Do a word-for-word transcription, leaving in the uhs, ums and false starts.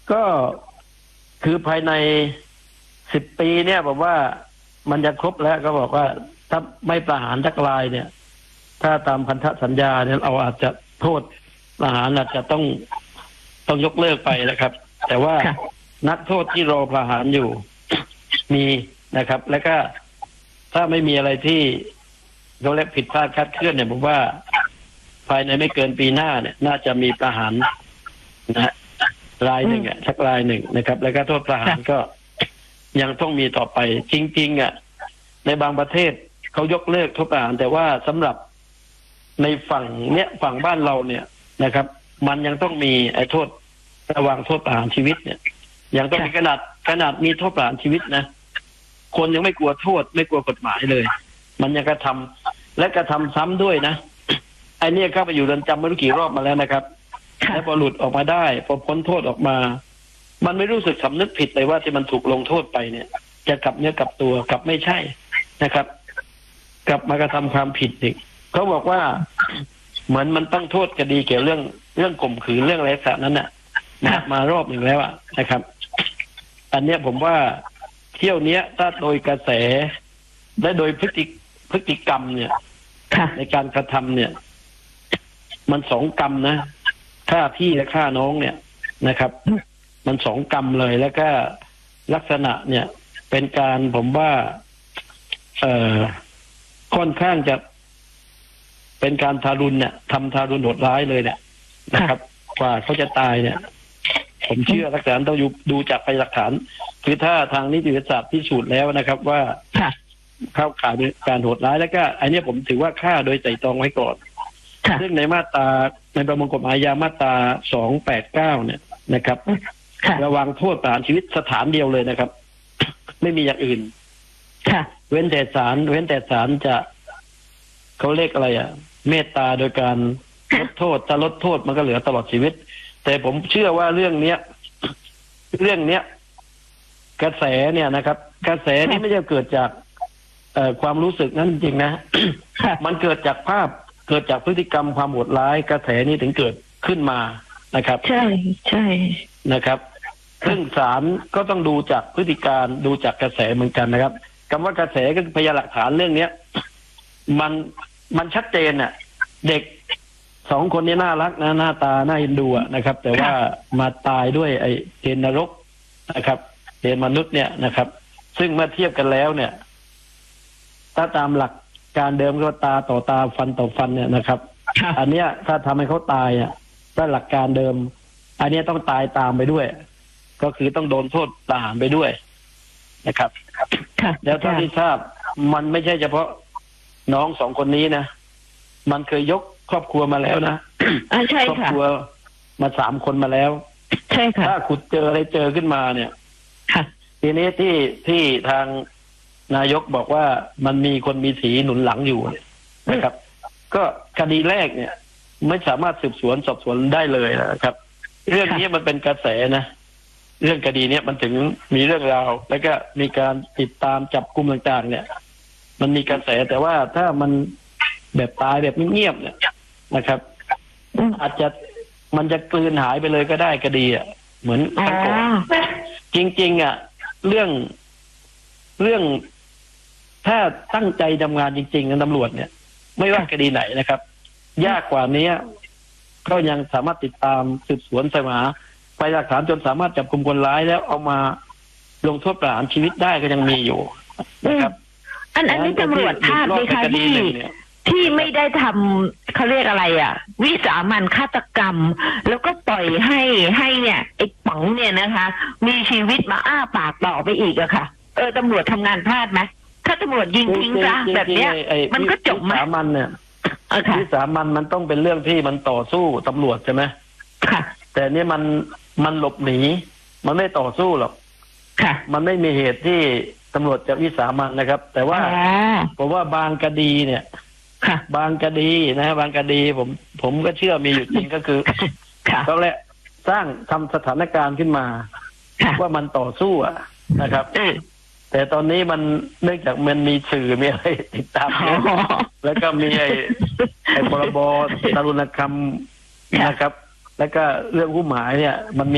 ก็คือภายในสิบปีเนี่ยผมว่ามันจะครบแล้วก็บอกว่าถ้าไม่ประหารสักรายเนี่ยถ้าตามพันธสัญญาเนี่ยเราอาจจะโทษประหารอาจจะต้องต้องยกเลิกไปนะครับ แต่ว่านักโทษที่รอประหารอยู่มีนะครับ แล้วก็ถ้าไม่มีอะไรที่เขาเรียกผิดพลาดคลาดเคลื่อนเนี่ยผมว่าภายในไม่เกินปีหน้าเนี่ยน่าจะมีประหารนะฮะรายหนึ่งอ่ะสักรายหนึ่งนะครับ แล้วก็โทษประหารก็ยังต้องมีต่อไปจริงๆอ่ะในบางประเทศเขายกเลิกโทษประหารแต่ว่าสำหรับในฝั่งเนี้ยฝั่งบ้านเราเนี่ยนะครับมันยังต้องมีไอ้โทษระวังโทษประหารชีวิตเนี่ยยังต้องมีขนาดขนาดมีโทษประหารชีวิตนะคนยังไม่กลัวโทษไม่กลัวกฎหมายเลยมันยังกระทำและกระทำซ้ำด้วยนะไอ้นี่เข้าไปอยู่เรือนจำไม่รู้กี่รอบมาแล้วนะครับแล้วพอหลุดออกมาได้พอพ้นโทษออกมามันไม่รู้สึกสำนึกผิดเลยว่าที่มันถูกลงโทษไปเนี่ยจะกลับเนื้อกลับตัวกลับไม่ใช่นะครับกลับมากระทำความผิดอีกเขาบอกว่าเหมือนมันต้องโทษคดีเกี่ยวเรื่องเรื่องข่มขืนเรื่องอะไรสักนั้นน่ะมามารอบหนึ่งแล้วอ่ะนะครับ อันเนี้ยผมว่าเที่ยวเนี้ยถ้าโดยกระแสและโดยพฤติพฤติกรรมเนี่ยในการกระทำเนี่ย มันสองกรรมนะฆ่าพี่และฆ่าน้องเนี่ยนะครับ มันสองกรรมเลยแล้วก็ลักษณะเนี่ยเป็นการผมว่าเอ่อค่อนข้างจะเป็นการทารุณเนี่ยทำทารุณโหดร้ายเลยเนี่ยนะครับกว่าเขาจะตายเนี่ยผมเชื่อหลักฐานต้องดูจากพยานหลักฐานคือถ้าทางนิติวิทยาศาสตร์พิสูจน์แล้วนะครับว่าเข้าข่ายการโหดร้ายแล้วก็อันนี้ผมถือว่าฆ่าโดยไตร่ตรองไว้ก่อนซึ่งในมาตราในประมวลกฎหมายอาญามาตราสองแปดเก้าเนี่ยนะครับระวังโทษประหารชีวิตสถานเดียวเลยนะครับไม่มีอย่างอื่นเว้นแต่ศาลเว้นแต่ศาลจะเขาเรียกอะไรอ่ะเมตตาโดยการลดโทษถ้าลดโทษมันก็เหลือตลอดชีวิตแต่ผมเชื่อว่าเรื่องเนี้ยเรื่องเนี้ยกระแสเนี่ยนะครับกระแสนี้ไม่ใช่เกิดจากเอ่อความรู้สึกนั้นจริงๆนะ มันเกิดจากภาพเกิดจากพฤติกรรมความโหดร้ายกระแสนี้ถึงเกิดขึ้นมานะครับใช่ใช่นะครับซึ่งศาลก็ต้องดูจากพฤติการดูจากกระแสเหมือนกันนะครับคำว่ากระแสก็คือพยานหลักฐานเรื่องเนี้ยมันมันชัดเจนอ่ะเด็กสองคนนี้น่ารักนะหน้าตาน่าเอ็นดูนะครับแต่ว่ามาตายด้วยไอ้เกณฑ์นรกนะครับเกณฑ์มนุษย์เนี่ยนะครับซึ่งเมื่อเทียบกันแล้วเนี่ยถ้าตามหลักการเดิมก็ตาต่อตาฟันต่อฟันเนี่ยนะครับอันเนี้ยถ้าทำให้เขาตายอ่ะถ้าหลักการเดิมอันเนี้ยต้องตายตามไปด้วยก็คือต้องโดนโทษประหารไปด้วยนะครับแล้วเท่าที่ทราบมันไม่ใช่เฉพาะน้องสองคนนี้นะมันเคยยกครอบครัวมาแล้วนะครอบครัวมาสามคนมาแล้วใช่ค่ะถ้าขุดเจออะไรเจอขึ้นมาเนี่ยทีนี้ที่ที่ทางนายกบอกว่ามันมีคนมีสีหนุนหลังอยู่นะครับก็คดีแรกเนี่ยไม่สามารถสืบสวนสอบสวนได้เลยนะครับเรื่องนี้มันเป็นกระแสนะเรื่องคดีเนี้ยมันถึงมีเรื่องราวแล้วก็มีการติดตามจับกุมต่างๆเนี่ยมันมีกระแสแต่ว่าถ้ามันแบบตายแบบเงียบๆเนี่ยนะครับอาจจะมันจะกลืนหายไปเลยก็ได้คดีอ่ะเหมือนครั้งก่อนจริงๆอ่ะเรื่องเรื่องถ้าตั้งใจทำงานจริงๆนะตำรวจเนี่ยไม่ว่าคดีไหนนะครับ ยากกว่านี้ก็ยังสามารถติดตามสืบสวนสมาไปหลักฐานจนสามารถจับกุมคนร้ายแล้วเอามาลงโทษประหารชีวิตได้ก็ยังมีอยู่นะครับอันอันนี้ตำรวจพลาดไหมคะที่ที่ไม่ได้ทำเขาเรียกอะไรอ่ะวิสามันฆาตกรรมแล้วก็ปล่อยให้ให้เนี่ยไอ้ป๋องเนี่ยนะคะมีชีวิตมาอ้าปากต่อไปอีกอะค่ะเออตำรวจทำงานพลาดไหมถ้าตำรวจยิงทิ้งซะแบบเนี้ยมันก็จบไหมวิสามันเนี่ยวิสามันมันต้องเป็นเรื่องที่มันต่อสู้ตำรวจใช่ไหมค่ะแต่นี่มันมันหลบหนีมันไม่ต่อสู้หรอกค่ะมันไม่มีเหตุที่ตำรวจจะวิสามันนะครับ แต่ว่าผมว่าบางคดีเนี่ยบางคดีนะบางคดีผมผมก็เชื่อมีอยู่จริงก็คือเขาแหละสร้างทำสถานการณ์ขึ้นมาว่ามันต่อสู้อะนะครับแต่ตอนนี้มันเนื่องจากมันมีสื่อมีอะไรติดตามแล้วก็มีไอ้ไอ้พรบทารุณกรรมนะครับแล้วก็เรื่องผู้หมายเนี่ยมันมี